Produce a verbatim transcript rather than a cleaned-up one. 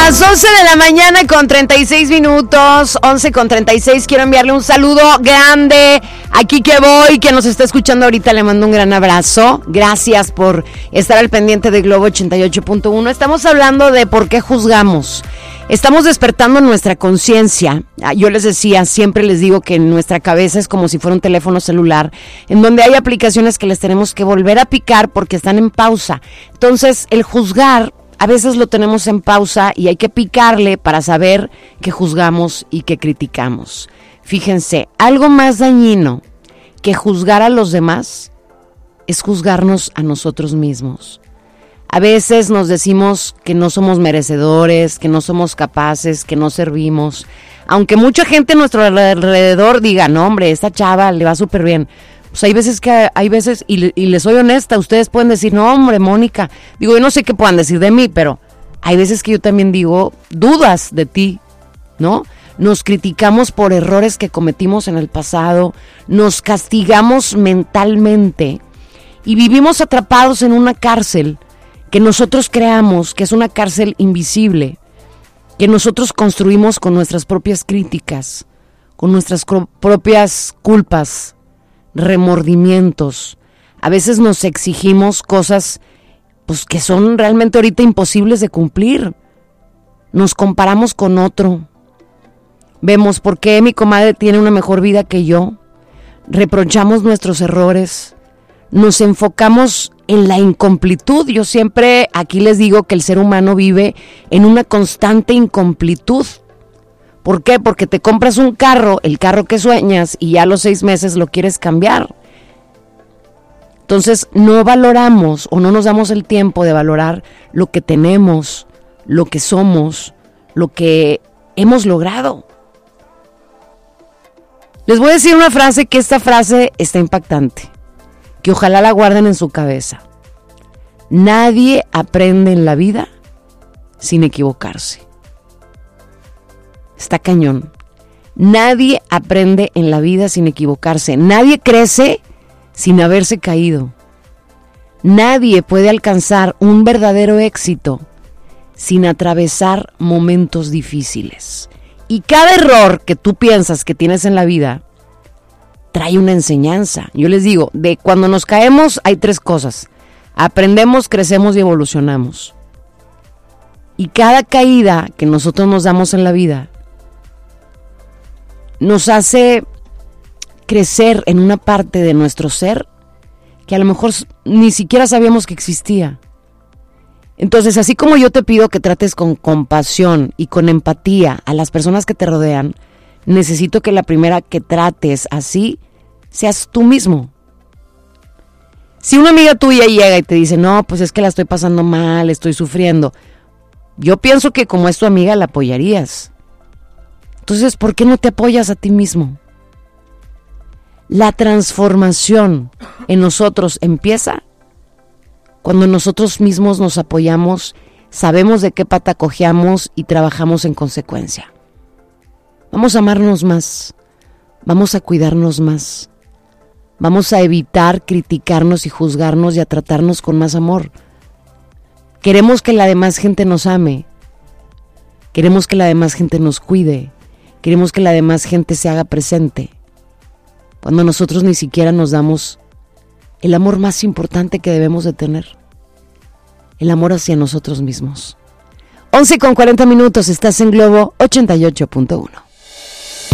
Las once de la mañana con treinta y seis minutos, once con treinta y seis. Quiero enviarle un saludo grande aquí que voy, que nos está escuchando ahorita. Le mando un gran abrazo. Gracias por estar al pendiente de Globo ochenta y ocho punto uno. Estamos hablando de por qué juzgamos. Estamos despertando nuestra conciencia. Yo les decía, siempre les digo que nuestra cabeza es como si fuera un teléfono celular, en donde hay aplicaciones que les tenemos que volver a picar porque están en pausa. Entonces, el juzgar, a veces lo tenemos en pausa y hay que picarle para saber que juzgamos y que criticamos. Fíjense, algo más dañino que juzgar a los demás es juzgarnos a nosotros mismos. A veces nos decimos que no somos merecedores, que no somos capaces, que no servimos. Aunque mucha gente a nuestro alrededor diga, no hombre, esta chava le va súper bien. Pues hay veces que, hay veces, y, y les soy honesta, ustedes pueden decir, no hombre, Mónica. Digo, yo no sé qué puedan decir de mí, pero hay veces que yo también digo dudas de ti, ¿no? Nos criticamos por errores que cometimos en el pasado, nos castigamos mentalmente y vivimos atrapados en una cárcel que nosotros creamos, que es una cárcel invisible, que nosotros construimos con nuestras propias críticas, con nuestras cro- propias culpas, remordimientos. A veces nos exigimos cosas pues, que son realmente ahorita imposibles de cumplir. Nos comparamos con otro. Vemos por qué mi comadre tiene una mejor vida que yo. Reprochamos nuestros errores. Nos enfocamos en la incompletud. Yo siempre aquí les digo que el ser humano vive en una constante incompletud. ¿Por qué? Porque te compras un carro, el carro que sueñas, y ya a los seis meses lo quieres cambiar. Entonces no valoramos o no nos damos el tiempo de valorar lo que tenemos, lo que somos, lo que hemos logrado. Les voy a decir una frase que esta frase está impactante, que ojalá la guarden en su cabeza. Nadie aprende en la vida sin equivocarse. Está cañón. Nadie aprende en la vida sin equivocarse. Nadie crece sin haberse caído. Nadie puede alcanzar un verdadero éxito sin atravesar momentos difíciles. Y cada error que tú piensas que tienes en la vida trae una enseñanza. Yo les digo, de cuando nos caemos hay tres cosas. Aprendemos, crecemos y evolucionamos. Y cada caída que nosotros nos damos en la vida nos hace crecer en una parte de nuestro ser que a lo mejor ni siquiera sabíamos que existía. Entonces, así como yo te pido que trates con compasión y con empatía a las personas que te rodean, necesito que la primera que trates así seas tú mismo. Si una amiga tuya llega y te dice, no, pues es que la estoy pasando mal, estoy sufriendo, yo pienso que como es tu amiga la apoyarías. Entonces, ¿por qué no te apoyas a ti mismo? La transformación en nosotros empieza cuando nosotros mismos nos apoyamos, sabemos de qué pata cojeamos y trabajamos en consecuencia. Vamos a amarnos más, vamos a cuidarnos más, vamos a evitar criticarnos y juzgarnos y a tratarnos con más amor. Queremos que la demás gente nos ame, queremos que la demás gente nos cuide, queremos que la demás gente se haga presente, cuando nosotros ni siquiera nos damos el amor más importante que debemos de tener, el amor hacia nosotros mismos. once con cuarenta minutos, estás en Globo ochenta y ocho punto uno.